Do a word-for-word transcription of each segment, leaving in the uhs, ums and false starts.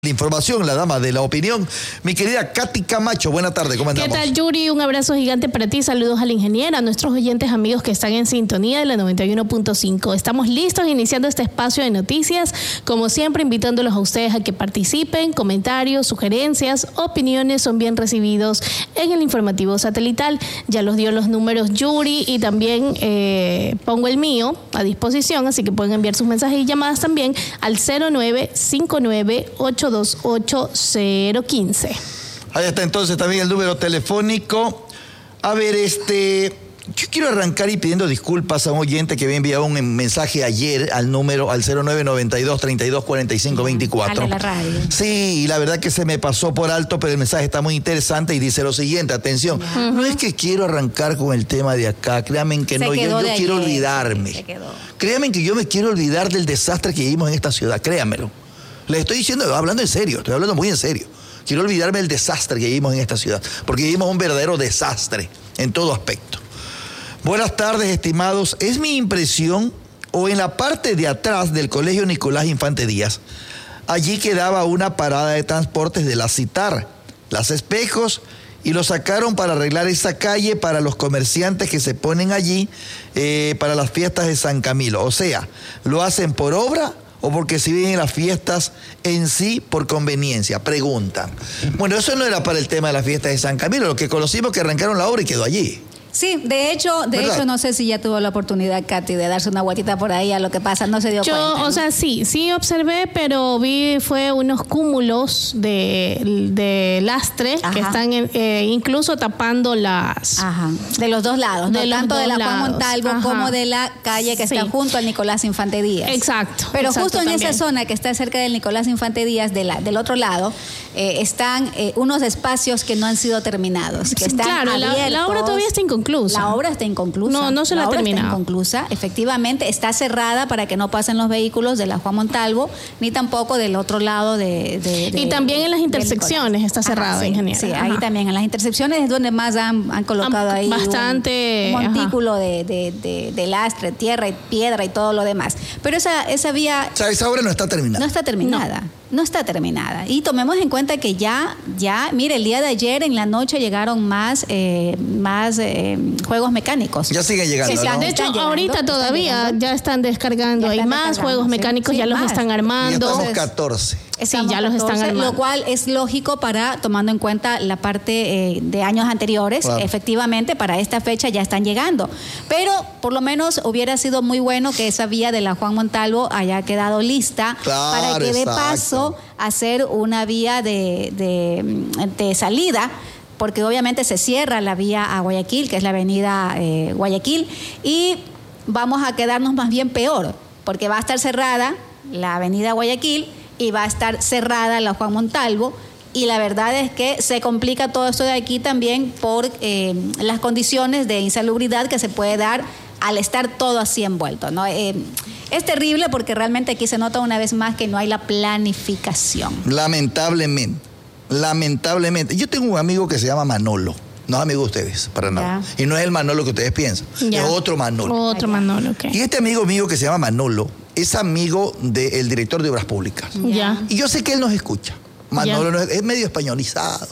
La información, la dama de la opinión, mi querida Katy Camacho. Buenas tardes, ¿cómo andamos? ¿Qué tal, Yuri? Un abrazo gigante para ti, saludos a la ingeniera, a nuestros oyentes amigos que están en sintonía de la noventa y uno punto cinco. Estamos listos iniciando este espacio de noticias, como siempre invitándolos a ustedes a que participen, comentarios, sugerencias, opiniones son bien recibidos en el informativo satelital. Ya los dio los números Yuri y también eh, pongo el mío a disposición, así que pueden enviar sus mensajes y llamadas también al cero nueve cinco nueve ocho dos ocho cero uno cinco. Ahí está entonces también el número telefónico. A ver, este, yo quiero arrancar y pidiendo disculpas a un oyente que había enviado un mensaje ayer al número, al cero nueve nueve dos, treinta y dos, cuarenta y cinco, veinticuatro. A la radio. Sí, y la verdad que se me pasó por alto, pero el mensaje está muy interesante y dice lo siguiente, atención, uh-huh. No es que quiero arrancar con el tema de acá, créanme que se no, yo, yo quiero ayer. olvidarme. Se quedó. Créanme que yo me quiero olvidar del desastre que vivimos en esta ciudad, créanmelo. Les estoy diciendo, hablando en serio, estoy hablando muy en serio. Quiero olvidarme del desastre que vivimos en esta ciudad, porque vivimos un verdadero desastre en todo aspecto. Buenas tardes, estimados. Es mi impresión, o en la parte de atrás del Colegio Nicolás Infante Díaz, allí quedaba una parada de transportes de la CITAR, Las Espejos, y lo sacaron para arreglar esa calle para los comerciantes que se ponen allí eh, para las fiestas de San Camilo. O sea, lo hacen por obra o porque si vienen las fiestas en sí por conveniencia, preguntan. Bueno, eso no era para el tema de las fiestas de San Camilo, lo que conocimos que arrancaron la obra y quedó allí. Sí, de hecho, de ¿verdad? hecho, no sé si ya tuvo la oportunidad, Katy, de darse una vueltita por ahí a lo que pasa, no se dio Yo, cuenta. ¿no? O sea, sí, sí observé, pero vi fue unos cúmulos de, de lastre Ajá. que están eh, incluso tapando las... Ajá. De los dos lados, de no tanto de la Juan Montalvo Ajá. como de la calle que sí. está junto al Nicolás Infante Díaz. Exacto. Pero exacto, justo en también. esa zona que está cerca del Nicolás Infante Díaz, de la, del otro lado, eh, están eh, unos espacios que no han sido terminados, que están claro, abiertos. La, la obra todavía está inconclusa. La obra está inconclusa. No, no se la, la ha terminado. Está inconclusa. Efectivamente, está cerrada para que no pasen los vehículos de la Juan Montalvo, ni tampoco del otro lado de... de, de y también en las intersecciones está cerrada, ajá, sí, ingeniero. Sí, Ajá. ahí también. En las intersecciones es donde más han, han colocado ahí bastante, un, un montículo de, de, de, de lastre, tierra y piedra y todo lo demás. Pero esa, esa vía... O sea, esa obra no está terminada. No está terminada. No. No está terminada. Y tomemos en cuenta que ya, ya, mire, el día de ayer en la noche llegaron más, eh, más eh, juegos mecánicos. Ya siguen llegando, sí, sí, ¿no? De hecho, llegando, ahorita todavía ya están descargando. Ya están Hay más descargando, juegos mecánicos, sí, ya sí, los más. están armando. Ya estamos catorce. Sí, ya los están armando. Lo cual es lógico para, tomando en cuenta la parte eh, de años anteriores, claro. Efectivamente, para esta fecha ya están llegando. Pero, por lo menos, hubiera sido muy bueno que esa vía de la Juan Montalvo haya quedado lista claro, para que de exacto. paso hacer una vía de, de, de salida, porque obviamente se cierra la vía a Guayaquil, que es la avenida eh, Guayaquil, y vamos a quedarnos más bien peor, porque va a estar cerrada la avenida Guayaquil y va a estar cerrada la Juan Montalvo, y la verdad es que se complica todo esto de aquí también por eh, las condiciones de insalubridad que se puede dar al estar todo así envuelto, ¿no? Eh, es terrible porque realmente aquí se nota una vez más que no hay la planificación. Lamentablemente, lamentablemente. Yo tengo un amigo que se llama Manolo. No es amigo de ustedes, para nada. Ya. Y no es el Manolo que ustedes piensan, ya. Es otro Manolo. Otro Manolo, ok. Y este amigo mío que se llama Manolo es amigo del director de Obras Públicas. Ya. Y yo sé que él nos escucha. Manolo no es, es medio españolizado.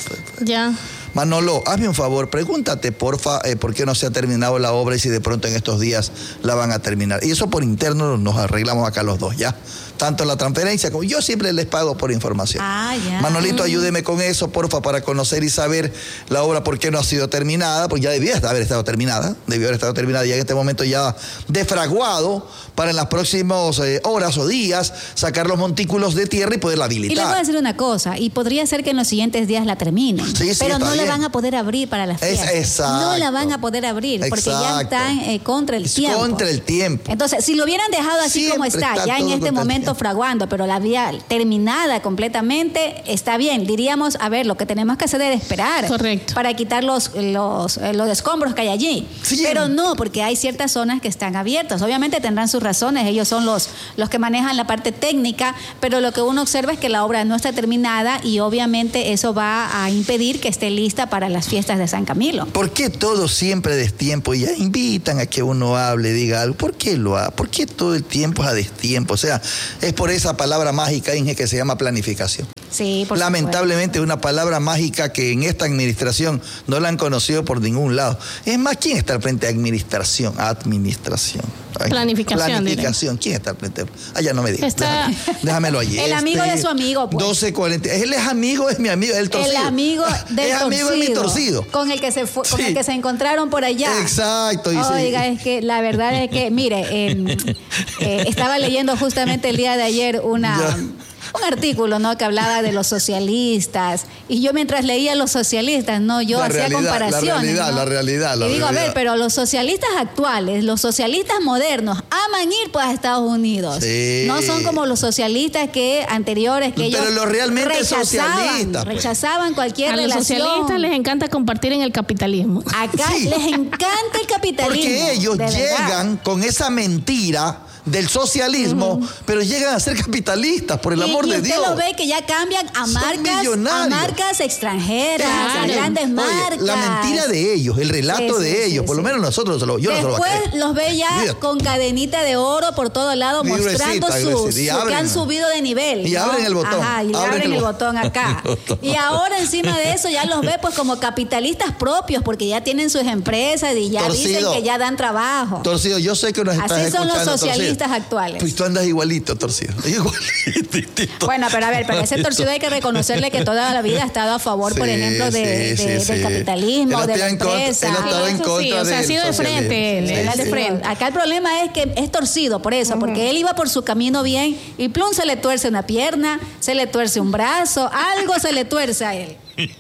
Ya. Manolo, hazme un favor, pregúntate, porfa, eh, por qué no se ha terminado la obra y si de pronto en estos días la van a terminar. Y eso por interno nos arreglamos acá los dos, ¿ya? Tanto la transferencia como yo siempre les pago por información. Ah, ya. Manolito, ayúdeme con eso, porfa, para conocer y saber la obra por qué no ha sido terminada, pues ya debía haber estado terminada, debió haber estado terminada, ya en este momento ya defraguado para en las próximas eh, horas o días sacar los montículos de tierra y poderla habilitar. Y les voy a decir una cosa, y podría ser que en los siguientes días la terminen, sí, sí, pero no bien. la van a poder abrir para las fiestas. Es, exacto. No la van a poder abrir, porque exacto. ya están eh, contra el es tiempo. Contra el tiempo. Entonces, si lo hubieran dejado así siempre como está, está ya en este momento fraguando, pero la vía terminada completamente, está bien. Diríamos, a ver, lo que tenemos que hacer es esperar. Correcto. Para quitar los, los, los escombros que hay allí. Sí. Pero no, porque hay ciertas zonas que están abiertas. Obviamente tendrán sus razones, ellos son los, los que manejan la parte técnica, pero lo que uno observa es que la obra no está terminada y obviamente eso va a impedir que esté lista para las fiestas de San Camilo. ¿Por qué todo siempre a destiempo? Y ya invitan a que uno hable, diga algo. ¿Por qué lo ha? ¿Por qué todo el tiempo es a destiempo? O sea, es por esa palabra mágica, Inge, que se llama planificación. Sí, por Lamentablemente es una palabra mágica que en esta administración no la han conocido por ningún lado. Es más, ¿quién está al frente de administración? Administración. Planificación. Planificación. ¿Quién está al frente? Ah, ya no me digas. Está... Déjame, déjamelo allí. El amigo este, de su amigo, pues. doce cuarenta. Él es amigo, es mi amigo, el torcido. El amigo del es torcido. amigo de mi torcido. Con el que se fue, con sí. el que se encontraron por allá. Exacto. Y Oiga, sí. es que la verdad es que, mire, eh, eh, estaba leyendo justamente el día de ayer una... Ya. un artículo, ¿no?, que hablaba de los socialistas, y yo mientras leía los socialistas, no, yo la hacía realidad, comparaciones, la realidad, ¿no? la realidad, la y digo, realidad. a ver, pero los socialistas actuales, los socialistas modernos, aman ir pues a Estados Unidos. Sí. No son como los socialistas que anteriores que ellos pero los realmente rechazaban, socialistas, pues. rechazaban cualquier a relación. los socialistas les encanta compartir en el capitalismo. Acá sí. les encanta el capitalismo. Porque ellos llegan con esa mentira del socialismo, uh-huh. pero llegan a ser capitalistas, por el y, amor y de usted Dios. lo ve que ya cambian a marcas, a marcas extranjeras, claro. a grandes Oye, marcas. La mentira de ellos, el relato sí, de sí, ellos, sí, por sí. lo menos nosotros, yo Después no se lo voy a creer. los ve ya Mira. con cadenita de oro por todo lado, mostrando su, su que han subido de nivel. Y ¿no? abren el botón. Ajá, y abren, abren el, el botón acá. el botón. Y ahora encima de eso ya los ve pues como capitalistas propios, porque ya tienen sus empresas y ya Torcido. dicen que ya dan trabajo. Torcido, yo sé que nos estás Así son escuchando, los socialistas Torcido. actuales. Pues tú andas igualito, Torcido. Igualito. Bueno, pero a ver, pero ese Torcido hay que reconocerle que toda la vida ha estado a favor, sí, por ejemplo, de, sí, de, sí, del sí. capitalismo, de la empresa. Él ha estado en contra sí, o sea, ha sido de frente, él, sí, él sí. de frente. Acá el problema es que es torcido por eso, uh-huh. porque él iba por su camino bien y plum se le tuerce una pierna, se le tuerce un brazo, algo se le tuerce a él.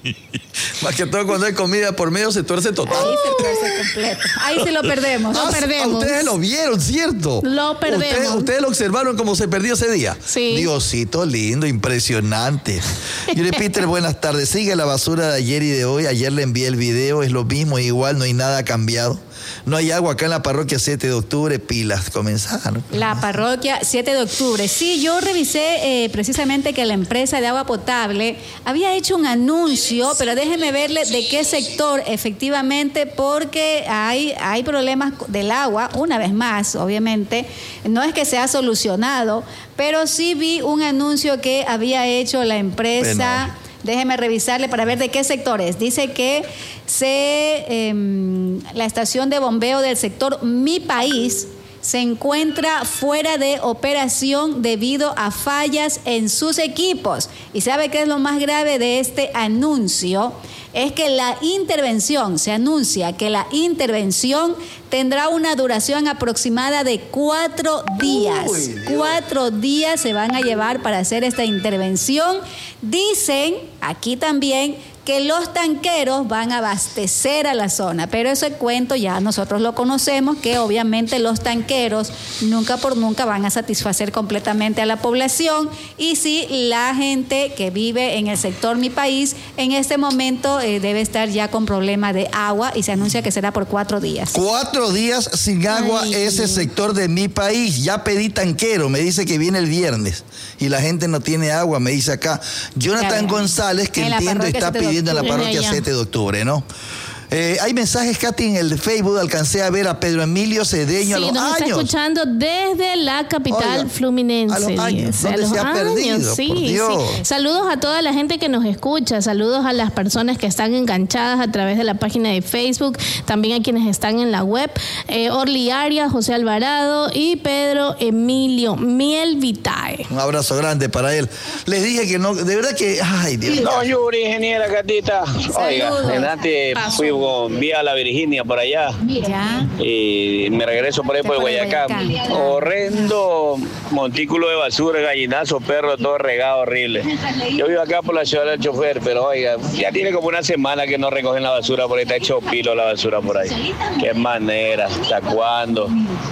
Más que todo cuando hay comida por medio se tuerce total. Ahí se tuerce completo. Ahí sí lo perdemos. Lo ah, perdemos. Ustedes lo vieron, ¿cierto? Lo perdemos. Ustedes, ustedes lo observaron como se perdió ese día. Sí. Diosito lindo, impresionante. Yuri Peter, buenas tardes. Sigue la basura de ayer y de hoy. Ayer le envié el video, es lo mismo, igual, no hay nada cambiado. No hay agua acá en la parroquia siete de octubre, pilas, comenzaron. La parroquia siete de octubre. Sí, yo revisé eh, precisamente que la empresa de agua potable había hecho un anuncio, pero déjeme verle de qué sector efectivamente, porque hay, hay problemas del agua, una vez más, obviamente. No es que se ha solucionado, pero sí vi un anuncio que había hecho la empresa... Bueno. Déjeme revisarle para ver de qué sector es. Dice que se, eh, la estación de bombeo del sector Mi País se encuentra fuera de operación debido a fallas en sus equipos. ¿Y sabe qué es lo más grave de este anuncio? Es que la intervención, se anuncia que la intervención tendrá una duración aproximada de cuatro días. Uy, cuatro días se van a llevar para hacer esta intervención. Dicen, aquí también, que los tanqueros van a abastecer a la zona, pero ese cuento ya nosotros lo conocemos, que obviamente los tanqueros nunca por nunca van a satisfacer completamente a la población, y sí, la gente que vive en el sector Mi País en este momento eh, debe estar ya con problema de agua, y se anuncia que será por cuatro días. Cuatro días sin agua. Ay. Ese sector de Mi País. Ya pedí tanquero, me dice que viene el viernes y la gente no tiene agua, me dice acá Jonathan González, que entiendo está pidiendo en la parroquia siete de octubre, ¿no? Eh, hay mensajes, Katy, en el Facebook. Alcancé a ver a Pedro Emilio Cedeño. Sí, a los nos años. está escuchando desde la capital Oiga, fluminense. A los años. ¿Dónde a los se ha años, perdido? Sí, por Dios. Sí. Saludos a toda la gente que nos escucha. Saludos a las personas que están enganchadas a través de la página de Facebook. También a quienes están en la web. Eh, Orly Arias, José Alvarado y Pedro Emilio Miel Vitae. Un abrazo grande para él. Les dije que no, de verdad que, ay Dios. No, Yuri, ingeniera Catita. Oiga, delante fui con vía la Virginia por allá. Ya. Y me regreso por ahí por, por Guayacán. Guayacán. Horrendo montículo de basura, gallinazo, perro, todo regado, horrible. Yo vivo acá por la ciudad del chofer, pero oiga, ya tiene como una semana que no recogen la basura, por ahí está hecho pilo la basura por ahí. Qué manera, ¿hasta cuándo?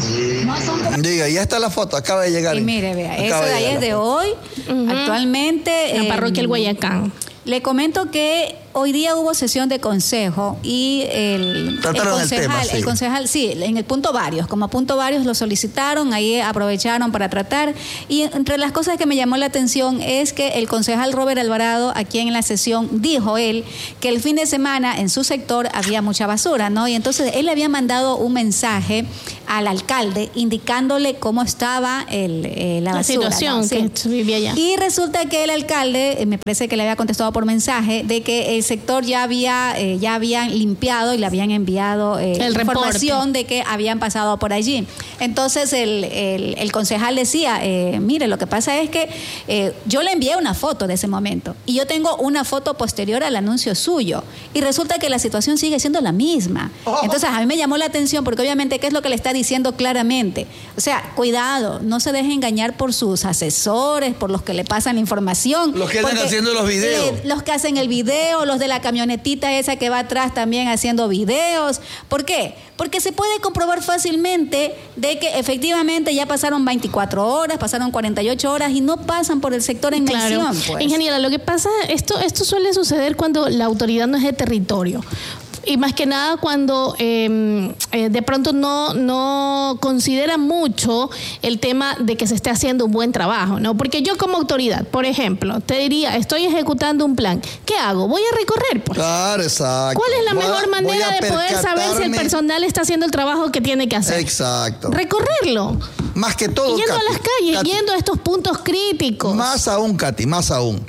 Diga, ya está la foto, acaba de llegar. Y mire, vea, eso de ahí es de hoy. Uh-huh. Actualmente. La parroquia El Guayacán. Le comento que hoy día hubo sesión de consejo y el, el concejal, el, tema, sí. el concejal, sí, en el punto varios, como punto varios lo solicitaron, ahí aprovecharon para tratar. Y entre las cosas que me llamó la atención es que el concejal Robert Alvarado, aquí en la sesión, dijo él que el fin de semana en su sector había mucha basura, ¿no? Y entonces él le había mandado un mensaje al alcalde indicándole cómo estaba el, eh, la, la basura, situación, ¿no? Sí. Que vivía allá. Y resulta que el alcalde, eh, me parece que le había contestado por mensaje de que el sector ya había eh, ya habían limpiado y le habían enviado eh, el información reporte de que habían pasado por allí. Entonces el, el, el concejal decía, eh, mire, lo que pasa es que eh, yo le envié una foto de ese momento y yo tengo una foto posterior al anuncio suyo y resulta que la situación sigue siendo la misma. Oh. Entonces a mí me llamó la atención porque obviamente ¿qué es lo que le está diciendo claramente? O sea, cuidado, no se deje engañar por sus asesores, por los que le pasan la información. Los que están haciendo los videos. Eh, los que hacen el video, los de la camionetita esa que va atrás también haciendo videos. ¿Por qué? Porque se puede comprobar fácilmente de que efectivamente ya pasaron veinticuatro horas, pasaron cuarenta y ocho horas y no pasan por el sector en mención. Claro. Pues. Ingeniera, lo que pasa, esto, esto suele suceder cuando la autoridad no es de territorio. Y más que nada cuando eh, eh, de pronto no, no considera mucho el tema de que se esté haciendo un buen trabajo, ¿no? Porque yo como autoridad, por ejemplo, te diría, estoy ejecutando un plan. ¿Qué hago? Voy a recorrer, pues. Claro, exacto. ¿Cuál es la voy mejor a, manera de poder saber si el personal está haciendo el trabajo que tiene que hacer? Exacto. Recorrerlo. Más que todo, yendo Katy, a las calles, Katy, yendo a estos puntos críticos. Más aún, Katy, más aún.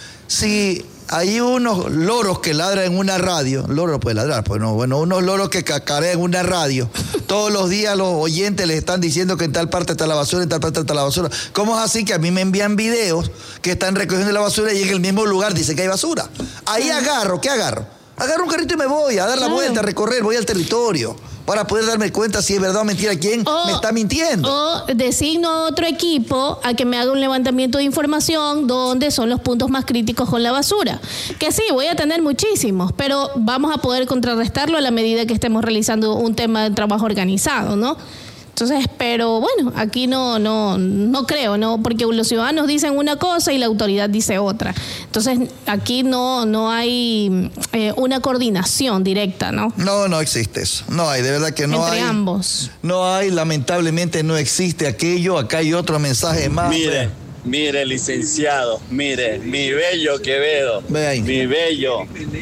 Si hay unos loros que ladran en una radio, loro puede ladrar, pues no, bueno, unos loros que cacarean en una radio, todos los días los oyentes les están diciendo que en tal parte está la basura, en tal parte está la basura. ¿Cómo es así que a mí me envían videos que están recogiendo la basura y en el mismo lugar dicen que hay basura? Ahí agarro, ¿qué agarro? Agarro un carrito y me voy a dar la vuelta, a recorrer, voy al territorio, para poder darme cuenta si es verdad o mentira quién o, me está mintiendo. O designo a otro equipo a que me haga un levantamiento de información donde son los puntos más críticos con la basura. Que sí, voy a tener muchísimos, pero vamos a poder contrarrestarlo a la medida que estemos realizando un tema de trabajo organizado, ¿no? Entonces, pero bueno, aquí no, no, no creo, ¿no? Porque los ciudadanos dicen una cosa y la autoridad dice otra. Entonces, aquí no, no hay eh, una coordinación directa, ¿no? No, no existe eso. No hay, de verdad que no Entre hay. Entre ambos. No hay, lamentablemente no existe aquello. Acá hay otro mensaje más. Mire, mire, licenciado, mire, mi bello Quevedo. Ve ahí. Mi bello.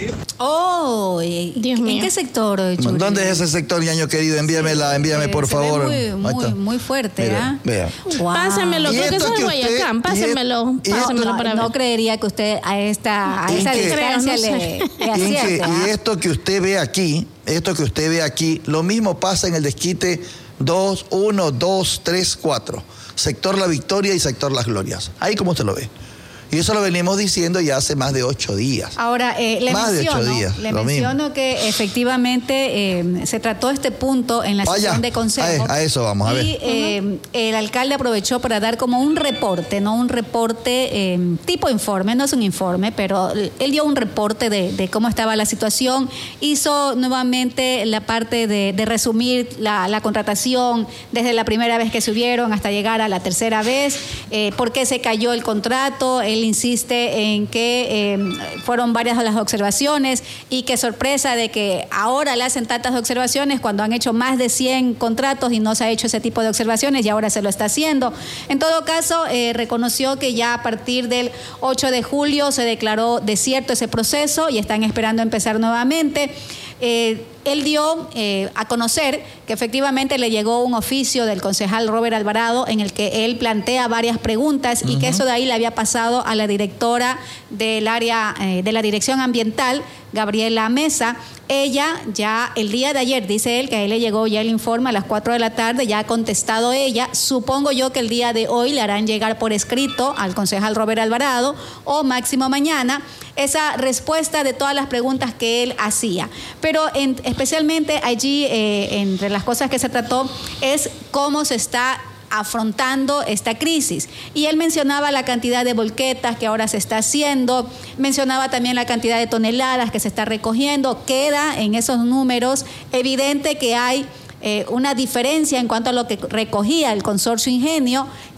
Oh, Dios ¿en mío. qué sector, Churi? ¿Dónde es ese sector, ñaño querido? Envíamela, envíame, por se favor. Ve muy, muy, muy fuerte, ¿ah? ¿eh? Vea. Wow. Pásamelo, creo que eso es Guayacán. Pásamelo, pásamelo no, para ver. No creería que usted a esta a esa distancia creo, no le, le acierte, que, ¿ah? Y esto que usted ve aquí, esto que usted ve aquí, lo mismo pasa en el desquite dos, uno, dos, tres, cuatro. Sector La Victoria y sector Las Glorias. Ahí como usted lo ve. Y eso lo venimos diciendo ya hace más de ocho días. Ahora, eh, le más menciono, de ocho días, le menciono mismo. que efectivamente eh, se trató este punto en la Vaya, sesión de consejo. A, a eso vamos, a ver. Y eh, uh-huh. el alcalde aprovechó para dar como un reporte, ¿no? Un reporte eh, tipo informe, no es un informe, pero él dio un reporte de, de cómo estaba la situación. Hizo nuevamente la parte de, de resumir la, la contratación desde la primera vez que subieron hasta llegar a la tercera vez, eh, por qué se cayó el contrato. Él insiste en que eh, fueron varias de las observaciones y qué sorpresa de que ahora le hacen tantas observaciones cuando han hecho más de cien contratos y no se ha hecho ese tipo de observaciones y ahora se lo está haciendo. En todo caso, eh, reconoció que ya a partir del ocho de julio se declaró desierto ese proceso y están esperando empezar nuevamente. Eh, él dio eh, a conocer que efectivamente le llegó un oficio del concejal Robert Alvarado en el que él plantea varias preguntas uh-huh. y que eso de ahí le había pasado a la directora del área eh, de la Dirección Ambiental, Gabriela Mesa. Ella ya el día de ayer, dice él, que a él le llegó ya el informe a las cuatro de la tarde, ya ha contestado ella. Supongo yo que el día de hoy le harán llegar por escrito al concejal Robert Alvarado o máximo mañana esa respuesta de todas las preguntas que él hacía. Pero en, especialmente allí, eh, entre las cosas que se trató, es cómo se está afrontando esta crisis. Y él mencionaba la cantidad de volquetas que ahora se está haciendo, mencionaba también la cantidad de toneladas que se está recogiendo. Queda en esos números evidente que hay Eh, una diferencia en cuanto a lo que recogía el consorcio Ingenio,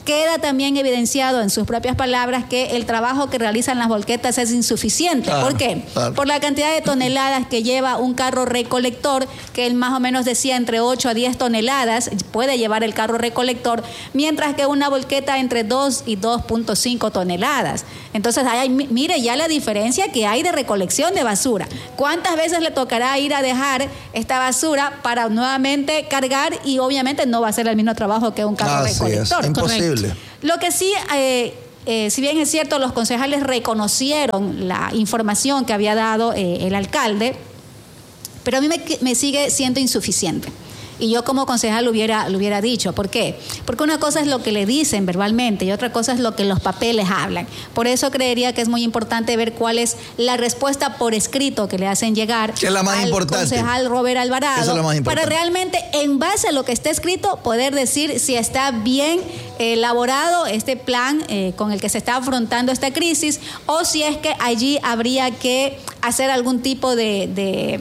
queda también evidenciado en sus propias palabras que el trabajo que realizan las volquetas es insuficiente. Claro, ¿por qué? Claro. Por la cantidad de toneladas que lleva un carro recolector, que él más o menos decía entre ocho a diez toneladas puede llevar el carro recolector, mientras que una volqueta entre dos y dos punto cinco toneladas. Entonces, hay, mire ya la diferencia que hay de recolección de basura. ¿Cuántas veces le tocará ir a dejar esta basura para nuevamente cargar? Y obviamente no va a ser el mismo trabajo que un carro Así recolector. Es, imposible. Correcto. Lo que sí, eh, eh, si bien es cierto, los concejales reconocieron la información que había dado eh, el alcalde, pero a mí me, me sigue siendo insuficiente. Y yo como concejal lo hubiera, lo hubiera dicho. ¿Por qué? Porque una cosa es lo que le dicen verbalmente y otra cosa es lo que los papeles hablan. Por eso creería que es muy importante ver cuál es la respuesta por escrito que le hacen llegar ¿Qué es la más al importante? concejal Robert Alvarado. Eso es lo más para realmente, en base a lo que está escrito, poder decir si está bien elaborado este plan eh, con el que se está afrontando esta crisis o si es que allí habría que hacer algún tipo de... de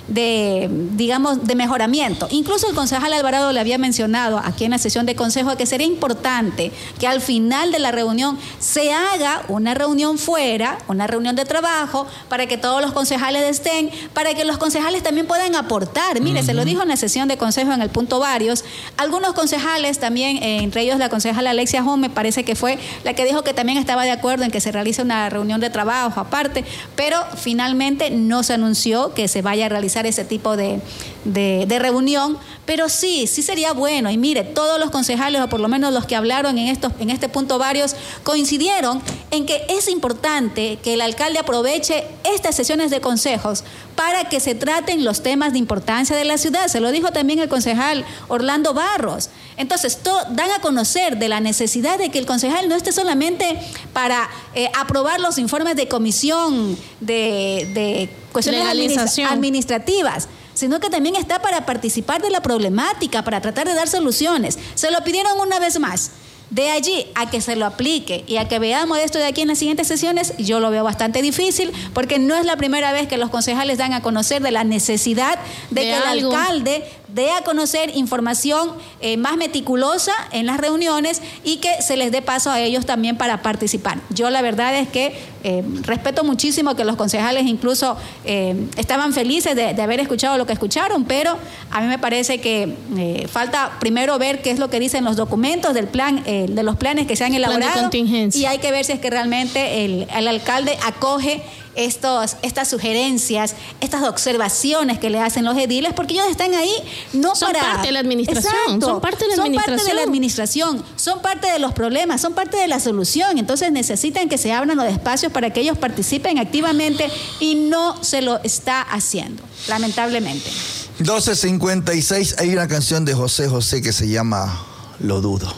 de, digamos, de mejoramiento. Incluso el concejal Alvarado le había mencionado aquí en la sesión de consejo que sería importante que al final de la reunión se haga una reunión fuera, una reunión de trabajo, para que todos los concejales estén, para que los concejales también puedan aportar. Mire, uh-huh. se lo dijo en la sesión de consejo en el punto varios. Algunos concejales también, eh, entre ellos la concejala Alexia Home, me parece que fue la que dijo que también estaba de acuerdo en que se realice una reunión de trabajo aparte, pero finalmente no se anunció que se vaya a realizar ese tipo de, de, de reunión, pero sí, sí sería bueno. Y mire, todos los concejales, o por lo menos los que hablaron en, estos, en este punto varios, coincidieron en que es importante que el alcalde aproveche estas sesiones de consejos para que se traten los temas de importancia de la ciudad. Se lo dijo también el concejal Orlando Barros. Entonces, to, dan a conocer de la necesidad de que el concejal no esté solamente para eh, aprobar los informes de comisión de, de cuestiones administra- administrativas, sino que también está para participar de la problemática, para tratar de dar soluciones. Se lo pidieron una vez más. De allí a que se lo aplique y a que veamos esto de aquí en las siguientes sesiones, yo lo veo bastante difícil, porque no es la primera vez que los concejales dan a conocer de la necesidad de, de que algo. el alcalde dé a conocer información eh, más meticulosa en las reuniones y que se les dé paso a ellos también para participar. Yo la verdad es que eh, respeto muchísimo que los concejales incluso eh, estaban felices de, de haber escuchado lo que escucharon, pero a mí me parece que eh, falta primero ver qué es lo que dicen los documentos del plan, eh, de los planes que se han elaborado, y hay que ver si es que realmente el, el alcalde acoge Estos, estas sugerencias, estas observaciones que le hacen los ediles, porque ellos están ahí no son para... Son parte de la administración. Exacto, son parte de la son administración. parte de la administración, son parte de los problemas, son parte de la solución. Entonces necesitan que se abran los espacios para que ellos participen activamente y no se lo está haciendo, lamentablemente. doce cincuenta y seis, hay una canción de José José que se llama Lo Dudo.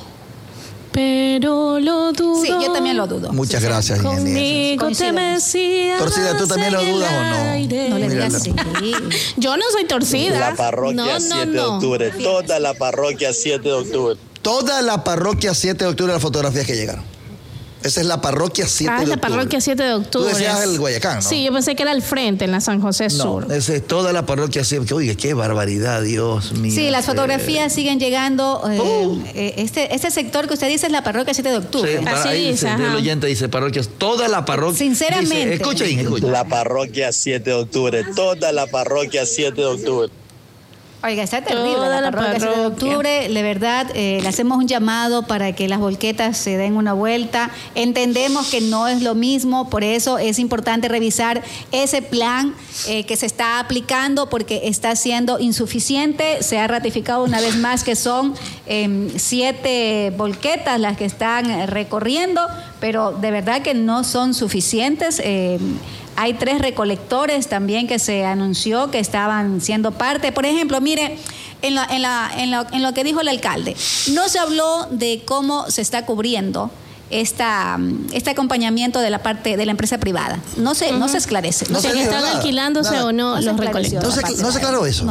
Pero lo dudo. Sí, yo también lo dudo. Muchas sí, gracias, Conmigo te me decías. Torcida, ¿tú también lo dudas o no? No le digas así. Yo no soy torcida. La parroquia no, no, siete no. de octubre. Toda la parroquia siete de octubre. Toda la parroquia siete de octubre, las fotografías que llegaron. Esa es la parroquia siete ah, de la octubre. parroquia siete de octubre. Tú decías el Guayacán, ¿no? Sí, yo pensé que era al frente, en la San José Sur. No, esa es toda la parroquia siete. Oye, qué barbaridad, Dios mío. Sí, las fotografías eh. siguen llegando. Eh, uh. este, este sector que usted dice es la parroquia siete de octubre. Sí, para, ahí dice, el oyente dice parroquia, toda la parroquia. Sinceramente. Dice, escuchen, escuchen. La parroquia siete de octubre, toda la parroquia siete de octubre. Oiga, está terrible Toda la parroquia, siete de octubre, de verdad, eh, le hacemos un llamado para que las volquetas se den una vuelta. Entendemos que no es lo mismo, por eso es importante revisar ese plan eh, que se está aplicando, porque está siendo insuficiente. Se ha ratificado una vez más que son eh, siete volquetas las que están recorriendo, pero de verdad que no son suficientes. Eh, Hay tres recolectores también que se anunció que estaban siendo parte. Por ejemplo, mire, en, la, en, la, en, la, en lo que dijo el alcalde, no se habló de cómo se está cubriendo esta, este acompañamiento de la parte de la empresa privada. No se, uh-huh. no se esclarece. No, no se si están alquilándose nada, o no, no los recolectores. No se, no se aclaró eso. No.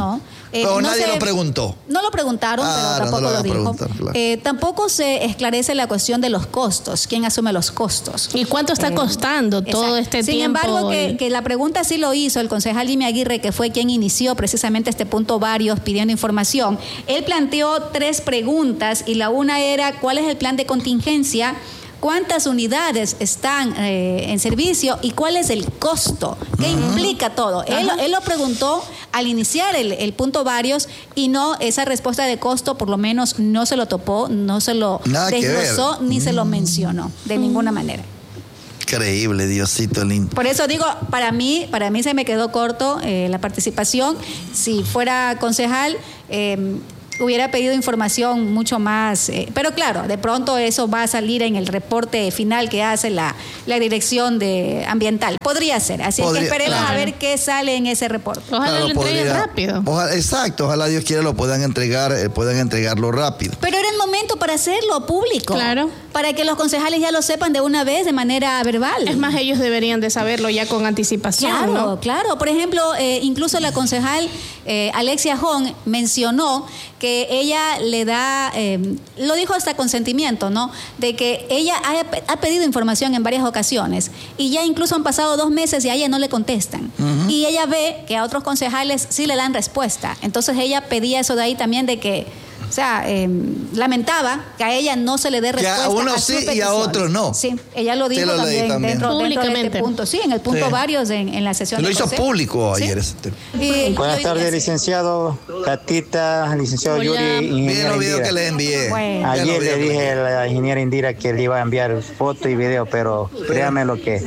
Eh, pero no nadie se, lo preguntó. No lo preguntaron, ah, pero tampoco no lo, lo dijo. Claro. Eh, tampoco se esclarece la cuestión de los costos. ¿Quién asume los costos? ¿Y cuánto está eh, costando todo exacto. este Sin tiempo? Sin embargo, que, que la pregunta sí lo hizo el concejal Jimmy Aguirre, que fue quien inició precisamente este punto varios pidiendo información. Él planteó tres preguntas y la una era ¿cuál es el plan de contingencia? ¿Cuántas unidades están eh, en servicio y cuál es el costo? ¿Qué uh-huh. implica todo? Él, él lo preguntó al iniciar el, el punto varios y no, esa respuesta de costo por lo menos no se lo topó, no se lo Nada desglosó ni mm. se lo mencionó de mm. ninguna manera. Increíble, Diosito lindo. Por eso digo, para mí, para mí se me quedó corto eh, la participación. Si fuera concejal, eh, hubiera pedido información mucho más, eh, pero claro, de pronto eso va a salir en el reporte final que hace la, la dirección de ambiental. Podría ser, así podría, que esperemos claro. a ver qué sale en ese reporte. Ojalá claro, lo entreguen podría, rápido. Ojalá, exacto, ojalá Dios quiera lo puedan entregar, eh, puedan entregarlo rápido. Pero era el momento para hacerlo público. Claro. Para que los concejales ya lo sepan de una vez, de manera verbal. Es más, ellos deberían de saberlo ya con anticipación. Claro, ¿no? claro. Por ejemplo, eh, incluso la concejal eh, Alexia Hong mencionó que ella le da, eh, lo dijo hasta consentimiento, ¿no? De que ella ha, ha pedido información en varias ocasiones y ya incluso han pasado dos meses y a ella no le contestan. Uh-huh. Y ella ve que a otros concejales sí le dan respuesta. Entonces ella pedía eso de ahí también de que, o sea, eh, lamentaba que a ella no se le dé respuesta. Que a uno a sí y a otro no. Sí, ella lo dijo lo también, también. Dentro, dentro de este punto. Sí, en el punto sí. varios en, en la sesión. Lo de hizo consejo. Público ayer. ¿Sí? Y, Buenas tardes, licenciado Catita, licenciado Hola. Yuri, ingeniero video que le envié. Bueno. Ayer le dije a la ingeniera Indira que le iba a enviar foto y video, pero créame lo que...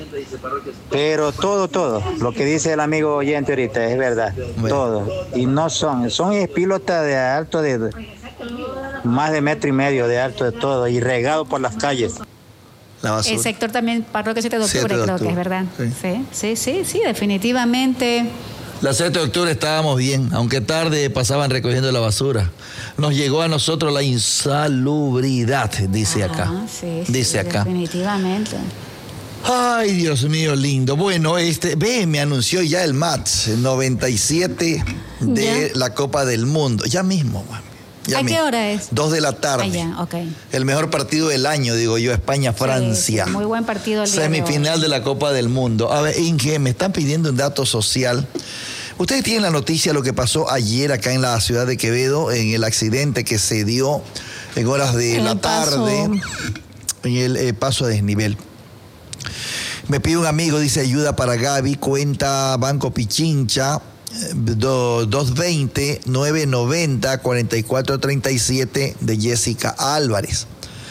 Pero todo, todo, lo que dice el amigo oyente ahorita es verdad, bueno. todo. Y no son, son pilotas de alto de... más de metro y medio de alto de todo y regado por las calles. La el sector también parroquia siete de octubre, creo que es verdad. Sí, sí, sí, sí, sí definitivamente. La siete de octubre estábamos bien, aunque tarde pasaban recogiendo la basura. Nos llegó a nosotros la insalubridad, dice acá. Ah, sí, sí, dice acá. Definitivamente. Ay, Dios mío, lindo. Bueno, este, ve, me anunció ya el match noventa y siete de ¿Ya? la Copa del Mundo. Ya mismo, man. Ya ¿A mismo. qué hora es? Dos de la tarde. Ah, ya, okay. El mejor partido del año, digo yo, España-Francia. Sí, sí, muy buen partido. El Semifinal de, de la Copa del Mundo. A ver, Inge, me están pidiendo un dato social. Ustedes tienen la noticia de lo que pasó ayer acá en la ciudad de Quevedo, en el accidente que se dio en horas de en la tarde, en el eh, paso a desnivel. Me pide un amigo, dice ayuda para Gaby, cuenta Banco Pichincha, dos veinte, nueve noventa, cuarenta y cuatro treinta y siete de Jessica Álvarez.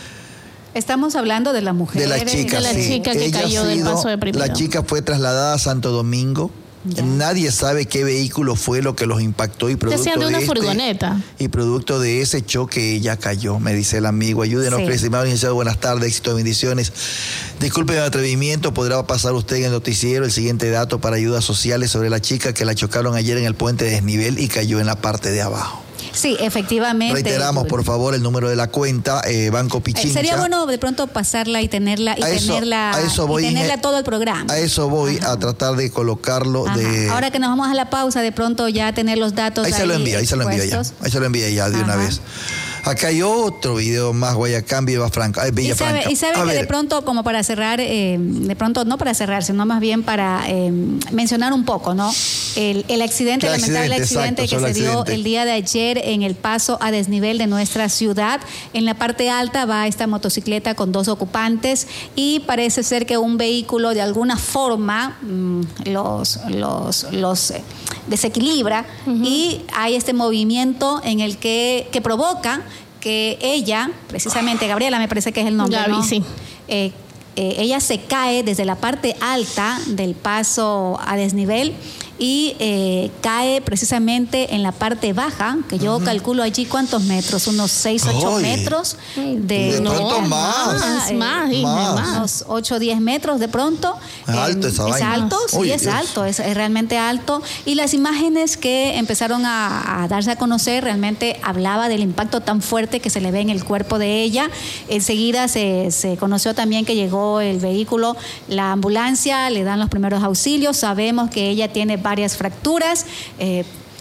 Estamos hablando de la mujer. De la chica, de la sí. chica que Ella cayó sido, del paso de primero. La chica fue trasladada a Santo Domingo. Ya. Nadie sabe qué vehículo fue lo que los impactó y producto Decían de una de este, furgoneta. Y producto de ese choque ella cayó, me dice el amigo. Ayúdenos, sí. Estimado licenciado, buenas tardes, éxito, bendiciones. Disculpe el atrevimiento, podrá pasar usted en el noticiero el siguiente dato para ayudas sociales sobre la chica que la chocaron ayer en el puente de desnivel y cayó en la parte de abajo. Sí, efectivamente. Reiteramos, por favor, el número de la cuenta, eh, Banco Pichincha. Eh, sería bueno de pronto pasarla y tenerla y a eso, tenerla, a eso voy, y tenerla todo el programa. A eso voy, Ajá. a tratar de colocarlo. De... Ahora que nos vamos a la pausa, de pronto ya tener los datos. Ahí, ahí se lo envía, ahí se lo envía ya. Ahí se lo envía ya de Ajá. una vez. Acá hay otro video más, Guayacán, Viva Franca. Ay, Villa y sabe, Franca. Y sabe a que ver. de pronto, como para cerrar, eh, de pronto no para cerrar, sino más bien para eh, mencionar un poco, ¿no? El, el accidente, el lamentable accidente, accidente exacto, que se dio accidente. el día de ayer en el paso a desnivel de nuestra ciudad. En la parte alta va esta motocicleta con dos ocupantes y parece ser que un vehículo de alguna forma mmm, los, los, los desequilibra uh-huh. y hay este movimiento en el que, que provoca que ella, precisamente Gabriela me parece que es el nombre, Gaby, ¿no? sí. Eh, eh, ella se cae desde la parte alta del paso a desnivel y eh, cae precisamente en la parte baja, que yo uh-huh. calculo allí cuántos metros, unos seis, ocho metros. De, de no, pronto más. Más, eh, más, más. más. Unos ocho o diez metros de pronto. Es alto esa Es vaina. alto, sí, Uy, es Dios. alto, es, es realmente alto. Y las imágenes que empezaron a, a darse a conocer realmente hablaba del impacto tan fuerte que se le ve en el cuerpo de ella. Enseguida se, se conoció también que llegó el vehículo, la ambulancia, le dan los primeros auxilios. Sabemos que ella tiene varias fracturas. Eh,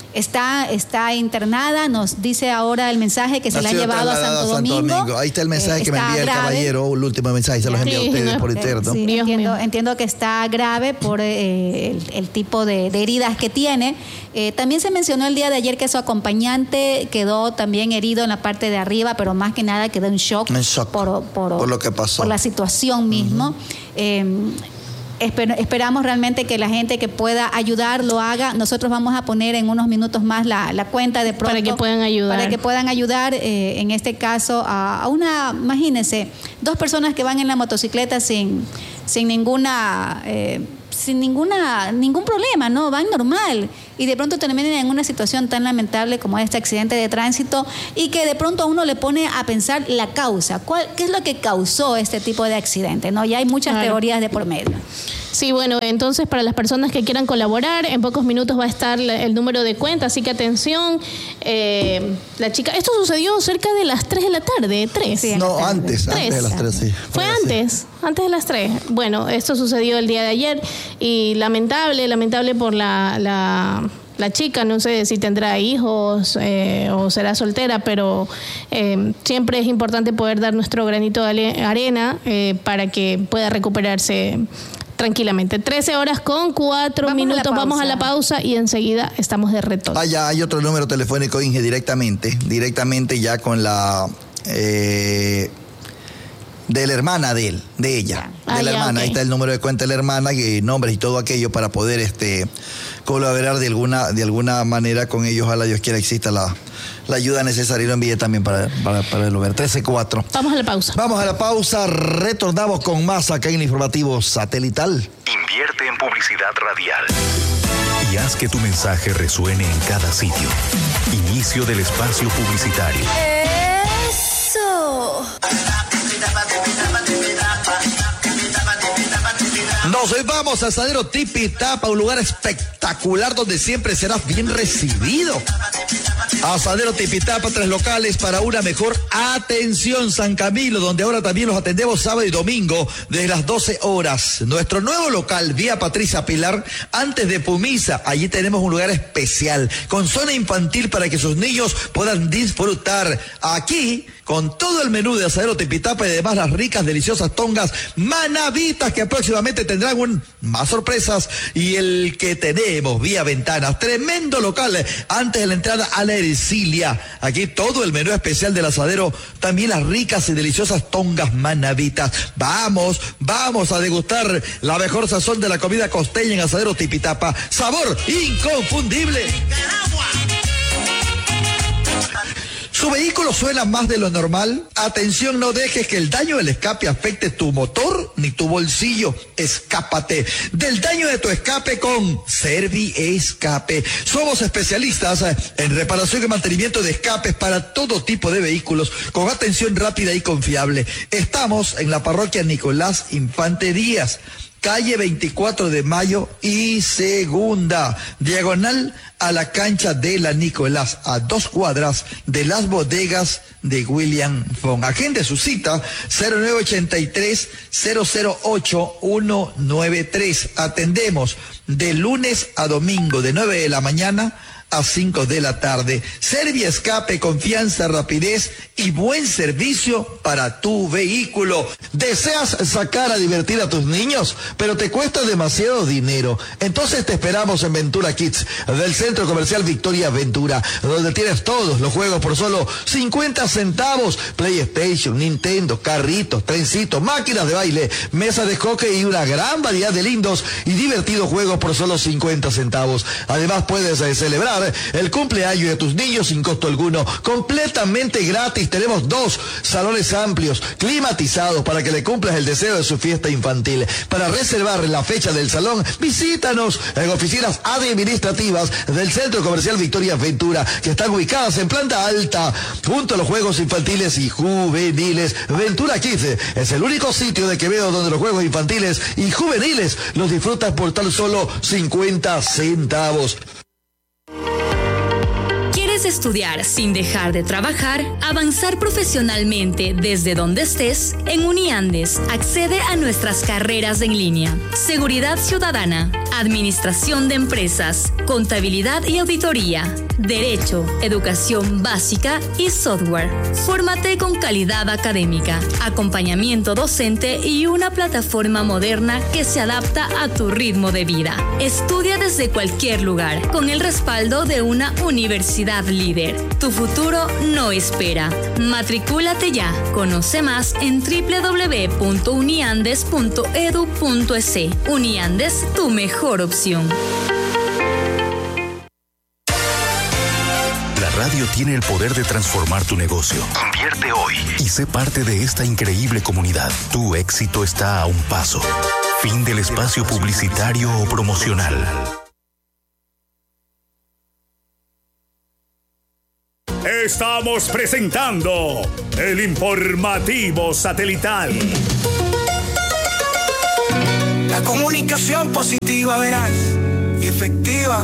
Está, está internada, nos dice ahora el mensaje que se la ha llevado a Santo, a Santo Domingo. Domingo. Ahí está el mensaje eh, que me envía grave. el caballero, el último mensaje, se los envía sí, a ustedes no, por interno. Sí, entiendo, entiendo que está grave por eh, el, el tipo de, de heridas que tiene. Eh, también se mencionó el día de ayer que su acompañante quedó también herido en la parte de arriba, pero más que nada quedó en shock, en shock por, por, por lo que pasó. Por la situación mismo. Uh-huh. eh, Esper- esperamos realmente que la gente que pueda ayudar lo haga. Nosotros vamos a poner en unos minutos más la, la cuenta de pronto. Para que puedan ayudar. Para que puedan ayudar, eh, en este caso, a, a una, imagínense, dos personas que van en la motocicleta sin, sin ninguna... Eh, sin ninguna ningún problema, ¿no? Van normal y de pronto terminan en una situación tan lamentable como este accidente de tránsito y que de pronto a uno le pone a pensar la causa, ¿cuál, qué es lo que causó este tipo de accidente, ¿no? Ya hay muchas claro. teorías de por medio. Sí, bueno, entonces para las personas que quieran colaborar, en pocos minutos va a estar el número de cuenta, así que atención, eh, la chica, esto sucedió cerca de las tres de la tarde, tres. Sí, no, antes, tres. antes de las tres, sí. Fue antes, antes de las tres. Bueno, esto sucedió el día de ayer y lamentable, lamentable por la... la La chica, no sé si tendrá hijos eh, o será soltera, pero eh, siempre es importante poder dar nuestro granito de arena eh, para que pueda recuperarse tranquilamente. trece horas con cuatro vamos minutos, a vamos a la pausa y enseguida estamos de retorno. Ah, ya hay otro número telefónico, Inge, directamente, directamente ya con la... Eh, de la hermana de él, de ella, ah, de la ya, hermana. Okay. Ahí está el número de cuenta de la hermana, y nombres y todo aquello para poder este colaborar de alguna de alguna manera con ellos. Ojalá Dios quiera exista la, la ayuda necesaria y lo envíe también para, para, para el lugar. trece cuatro. Vamos a la pausa. Vamos a la pausa, retornamos con más acá en el informativo satelital. Invierte en publicidad radial y haz que tu mensaje resuene en cada sitio. Inicio del espacio publicitario. Eso. Nos vamos a Asadero Tipitapa, un lugar espectacular donde siempre serás bien recibido. Asadero Tipitapa, tres locales para una mejor atención. San Camilo, donde ahora también los atendemos sábado y domingo desde las doce horas. Nuestro nuevo local, vía Patricia Pilar, antes de Pumisa. Allí tenemos un lugar especial con zona infantil para que sus niños puedan disfrutar. Aquí, con todo el menú de Asadero Tipitapa y además las ricas, deliciosas tongas manavitas que próximamente tendrán un, más sorpresas. Y el que tenemos vía ventanas, tremendo local antes de la entrada a la Ercilia. Aquí todo el menú especial del asadero, también las ricas y deliciosas tongas manavitas. Vamos, vamos a degustar la mejor sazón de la comida costeña en Asadero Tipitapa. Sabor inconfundible. ¿Su vehículo suena más de lo normal? Atención, no dejes que el daño del escape afecte tu motor ni tu bolsillo. Escápate del daño de tu escape con Servi Escape. Somos especialistas en reparación y mantenimiento de escapes para todo tipo de vehículos con atención rápida y confiable. Estamos en la parroquia Nicolás Infante Díaz, calle veinticuatro de mayo y segunda, diagonal a la cancha de la Nicolás, a dos cuadras de las bodegas de William Fong. Agende su cita cero nueve ochenta y tres, cero cero ocho, uno nueve tres. Atendemos de lunes a domingo de nueve de la mañana a cinco de la tarde. Servi Escape, confianza, rapidez y buen servicio para tu vehículo. ¿Deseas sacar a divertir a tus niños, pero te cuesta demasiado dinero? Entonces te esperamos en Ventura Kids del Centro Comercial Victoria Ventura, donde tienes todos los juegos por solo cincuenta centavos. PlayStation, Nintendo, carritos, trencitos, máquinas de baile, mesa de hockey y una gran variedad de lindos y divertidos juegos por solo cincuenta centavos. Además puedes eh, celebrar el cumpleaños de tus niños sin costo alguno, completamente gratis. Tenemos dos salones amplios, climatizados, para que le cumplas el deseo de su fiesta infantil. Para reservar la fecha del salón, visítanos en oficinas administrativas del Centro Comercial Victoria Ventura, que están ubicadas en planta alta, junto a los juegos infantiles y juveniles. Ventura Kids es el único sitio de Quevedo donde los juegos infantiles y juveniles los disfrutas por tan solo cincuenta centavos. estudiar sin dejar de trabajar, avanzar profesionalmente desde donde estés, en Uniandes accede a nuestras carreras en línea. Seguridad Ciudadana, Administración de Empresas, Contabilidad y Auditoría, Derecho, Educación Básica y Software. Fórmate con calidad académica, acompañamiento docente y una plataforma moderna que se adapta a tu ritmo de vida. Estudia desde cualquier lugar, con el respaldo de una universidad líder. Tu futuro no espera. Matricúlate ya. Conoce más en doble u doble u doble u punto uniandes punto e d u punto e s. Uniandes, tu mejor opción. La radio tiene el poder de transformar tu negocio. Invierte hoy y sé parte de esta increíble comunidad. Tu éxito está a un paso. Fin del espacio publicitario o promocional. Estamos presentando el informativo satelital. La comunicación positiva, veraz y efectiva.